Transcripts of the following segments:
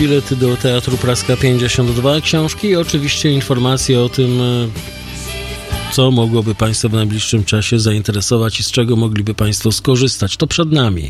bilety do Teatru Praska 52, książki i oczywiście informacje o tym, co mogłoby Państwa w najbliższym czasie zainteresować i z czego mogliby Państwo skorzystać. To przed nami.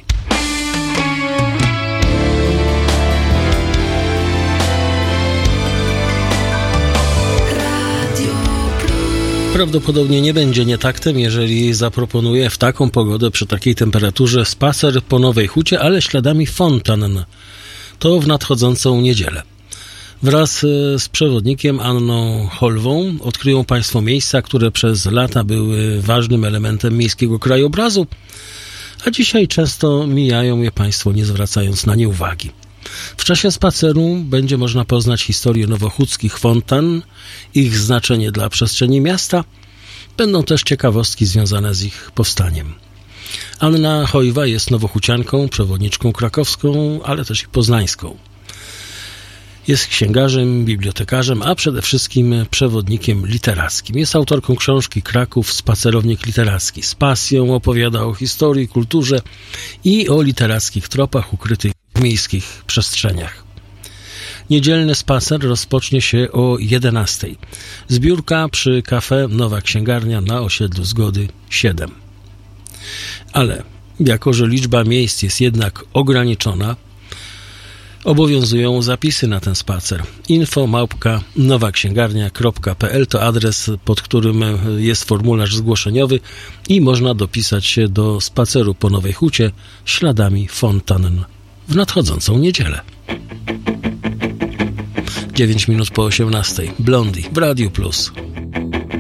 Prawdopodobnie nie będzie nietaktem, jeżeli zaproponuję w taką pogodę, przy takiej temperaturze, spacer po Nowej Hucie, ale śladami fontann. To w nadchodzącą niedzielę. Wraz z przewodnikiem Anną Holwą odkryją Państwo miejsca, które przez lata były ważnym elementem miejskiego krajobrazu, a dzisiaj często mijają je Państwo, nie zwracając na nie uwagi. W czasie spaceru będzie można poznać historię nowochódzkich fontan, ich znaczenie dla przestrzeni miasta. Będą też ciekawostki związane z ich powstaniem. Anna Hojwa jest nowohucianką, przewodniczką krakowską, ale też i poznańską. Jest księgarzem, bibliotekarzem, a przede wszystkim przewodnikiem literackim. Jest autorką książki Kraków, spacerownik literacki. Z pasją opowiada o historii, kulturze i o literackich tropach ukrytych w miejskich przestrzeniach. Niedzielny spacer rozpocznie się o 11:00. Zbiórka przy kafe Nowa Księgarnia na osiedlu Zgody 7. Ale jako że liczba miejsc jest jednak ograniczona, obowiązują zapisy na ten spacer. info@nowaksięgarnia.pl to adres, pod którym jest formularz zgłoszeniowy i można dopisać się do spaceru po Nowej Hucie śladami fontann w nadchodzącą niedzielę. 9 minut po 18:00. Blondie w Radiu Plus.